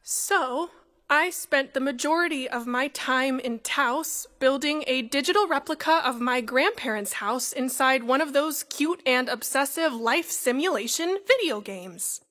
So, I spent the majority of my time in Taos building a digital replica of my grandparents' house inside one of those cute and obsessive life simulation video games.